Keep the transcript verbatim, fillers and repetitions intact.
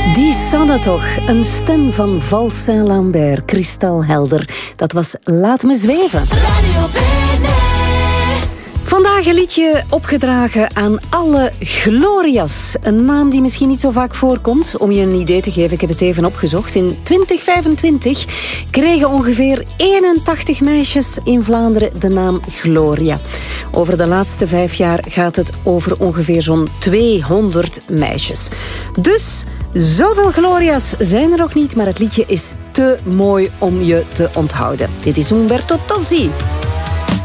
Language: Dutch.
Die Sanne toch, een stem van Val Saint-Lambert, kristalhelder. Dat was Laat me zweven. Vandaag een liedje opgedragen aan alle Gloria's. Een naam die misschien niet zo vaak voorkomt. Om je een idee te geven, ik heb het even opgezocht. In twintig vijfentwintig kregen ongeveer eenentachtig meisjes in Vlaanderen de naam Gloria. Over de laatste vijf jaar gaat het over ongeveer zo'n tweehonderd meisjes. Dus zoveel Gloria's zijn er nog niet, maar het liedje is te mooi om je te onthouden. Dit is Umberto Tozzi.